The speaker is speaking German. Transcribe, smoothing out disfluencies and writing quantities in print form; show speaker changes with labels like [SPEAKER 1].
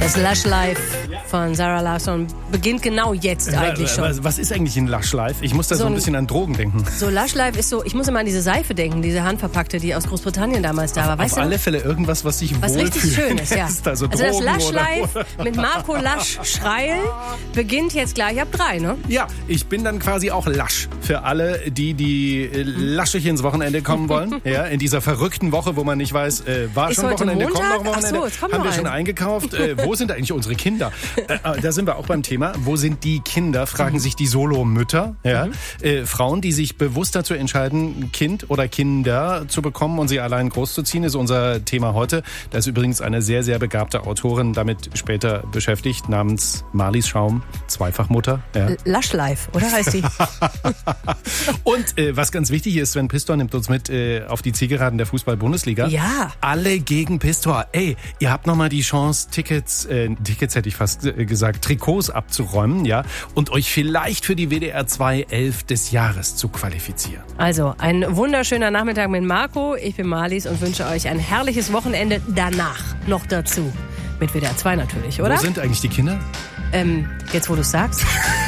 [SPEAKER 1] Das Lush Life von Zara Larsson beginnt genau jetzt eigentlich schon.
[SPEAKER 2] Was ist eigentlich ein Lush Life? Ich muss da so ein bisschen an Drogen denken.
[SPEAKER 1] So Lush Life ist so, ich muss immer an diese Seife denken, diese handverpackte, die aus Großbritannien damals da war. Weißt
[SPEAKER 2] auf
[SPEAKER 1] du?
[SPEAKER 2] alle Fälle irgendwas, was sich wohlfühlt.
[SPEAKER 1] Was richtig schön ist, ja.
[SPEAKER 2] Also
[SPEAKER 1] das Lush Life mit Marco Lasch Schreil beginnt jetzt gleich ab 3, ne?
[SPEAKER 2] Ja, ich bin dann quasi auch Lasch für alle, die laschig ins Wochenende kommen wollen. Ja, in dieser verrückten Woche, wo man nicht weiß, war
[SPEAKER 1] ist
[SPEAKER 2] schon Wochenende,
[SPEAKER 1] Montag?
[SPEAKER 2] kommt noch Wochenende,
[SPEAKER 1] Ach so,
[SPEAKER 2] haben wir schon eingekauft. Wo sind eigentlich unsere Kinder? Da sind wir auch beim Thema. Wo sind die Kinder? Fragen sich die Solomütter. Ja? Frauen, die sich bewusst dazu entscheiden, ein Kind oder Kinder zu bekommen und sie allein großzuziehen, ist unser Thema heute. Da ist übrigens eine sehr, sehr begabte Autorin damit später beschäftigt, namens Marlies Schaum, Zweifachmutter. Ja.
[SPEAKER 1] Lush Life, oder heißt die?
[SPEAKER 2] Und was ganz wichtig ist, Sven Pistor nimmt uns mit auf die Zielgeraden der Fußball-Bundesliga.
[SPEAKER 1] Ja.
[SPEAKER 2] Alle gegen Pistor. Ey, ihr habt nochmal die Chance, Tickets hätte ich fast gesagt, Trikots abzuräumen, ja, und euch vielleicht für die WDR 2 11 des Jahres zu qualifizieren.
[SPEAKER 1] Also, ein wunderschöner Nachmittag mit Marco. Ich bin Marlies und wünsche euch ein herrliches Wochenende danach noch dazu. Mit WDR 2 natürlich, oder?
[SPEAKER 2] Wo sind eigentlich die Kinder?
[SPEAKER 1] Jetzt, wo du es sagst.